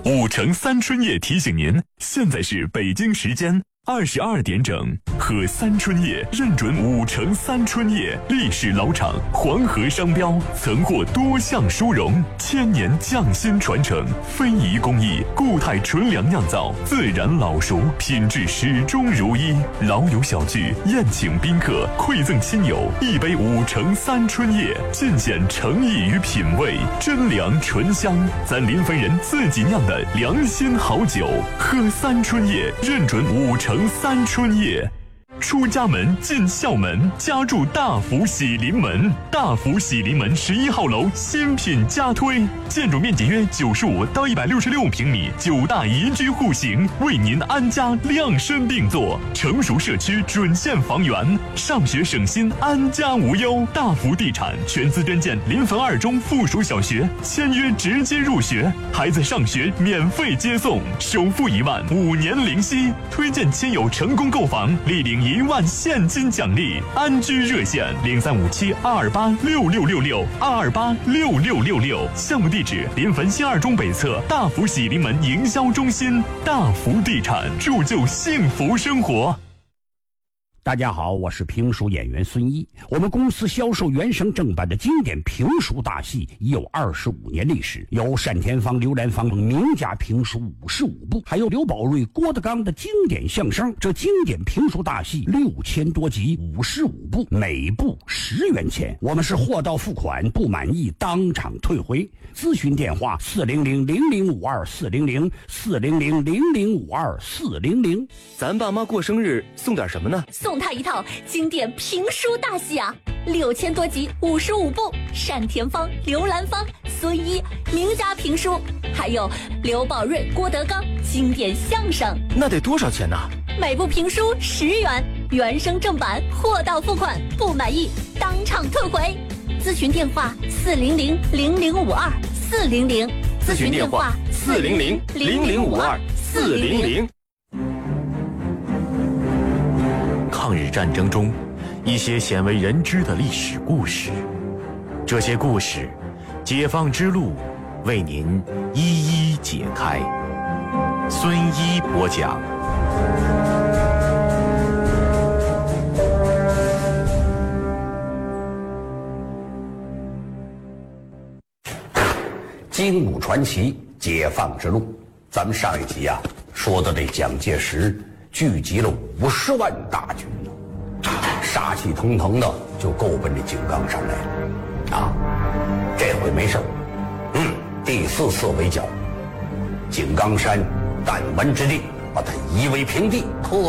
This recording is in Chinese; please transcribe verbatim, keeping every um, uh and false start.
五城三春夜提醒您，现在是北京时间二十二点整，和三春夜认准五城三春夜历史老厂，黄河商标，曾获多项殊荣，千年匠心传承，非遗工艺，固态纯粮酿造，自然老熟，品质始终如一。老友小聚，宴请宾客，馈赠亲友，一杯五城三春夜，尽显诚意与品味，真粮醇香，咱临汾人自己酿的良心好酒，喝三春夜，认准五城三春夜。出家门进校门，家住大福喜临门。大福喜临门十一号楼新品加推，建筑面积约九十五到一百六十六平米，九大宜居户型，为您安家量身定做。成熟社区准现房源，上学省心，安家无忧。大福地产全资捐建临汾二中附属小学，签约直接入学，孩子上学免费接送，首付一万，五年零息。推荐亲友成功购房，立领一万现金奖励。安居热线零三五七二二八六六六六二二八六六六六。项目地址临汾新二中北侧大福喜临门营销中心。大福地产，铸就幸福生活。 大家好，我是评书演员孙一。我们公司销售原声正版的经典评书大戏已有二十五年历史，有单田芳、刘兰芳等名家评书五十五部，还有刘宝瑞、郭德纲的经典相声。这经典评书大戏六千多集，五十五部，每部十元钱。我们是货到付款，不满意当场退回。咨询电话四零零零零五二四零零四零零零零五二四零零。 咱爸妈过生日送点什么呢？ 送他一套经典评书大戏啊，六千多集，五十五部，单田芳、刘兰芳、孙一名家评书，还有刘宝瑞、郭德纲经典相声。 那得多少钱呢？ 每部评书十元，原声正版，货到付款，不满意当场退回。咨询电话四零零零零五二四零零， 咨询电话四零零零零五二四零零。 抗日战争中，一些鲜为人知的历史故事，这些故事，解放之路为您一一解开。孙一播讲。 精武传奇，解放之路。咱们上一集啊，说到这蒋介石聚集了五十万大军，杀气腾腾的就够奔这井冈山来了。啊，这回没事儿，嗯，第四次围剿，井冈山弹丸之地，把它夷为平地。特